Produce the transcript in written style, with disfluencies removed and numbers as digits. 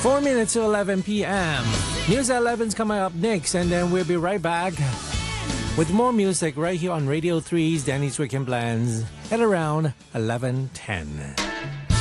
4 minutes to 11 p.m. News at 11's coming up next, and then we'll be right back with more music right here on Radio 3's Danny's Weekend Plans at around 11:10.